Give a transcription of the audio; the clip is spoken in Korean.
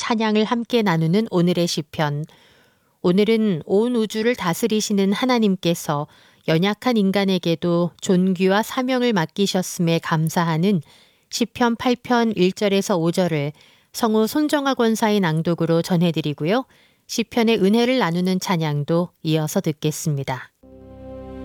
찬양을 함께 나누는 오늘의 시편. 오늘은 온 우주를 다스리시는 하나님께서 연약한 인간에게도 존귀와 사명을 맡기셨음에 감사하는 시편 8편 1절에서 5절을 성우 손정아 권사의 낭독으로 전해드리고요. 시편의 은혜를 나누는 찬양도 이어서 듣겠습니다.